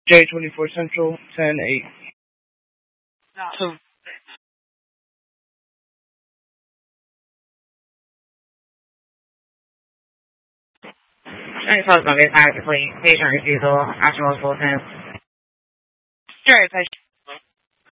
J24 Central, 10-8. So, Any close on this actively patient refusal after multiple attempts. straight patient.